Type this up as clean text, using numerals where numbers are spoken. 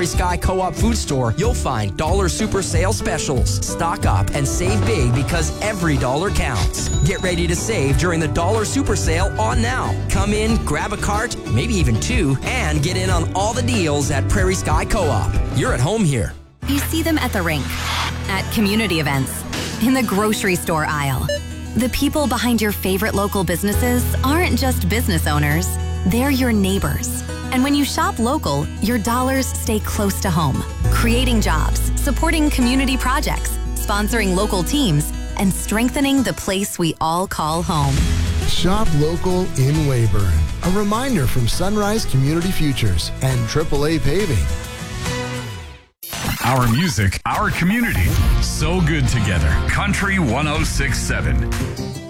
Sky Co-op Food Store, you'll find dollar super sale specials. Stock up and save big because every dollar counts. Get ready to save during the dollar super sale on now. Come in, grab a cart, maybe even two, and get in on all the deals at Prairie Sky Co-op. You're at home here. You see them at the rink, at community events, in the grocery store aisle. The people behind your favorite local businesses aren't just business owners, they're your neighbors. And when you shop local, your dollars stay close to home, creating jobs, supporting community projects, sponsoring local teams, and strengthening the place we all call home. Shop local in Weyburn. A reminder from Sunrise Community Futures and AAA Paving. Our music, our community. So good together. Country 106.7.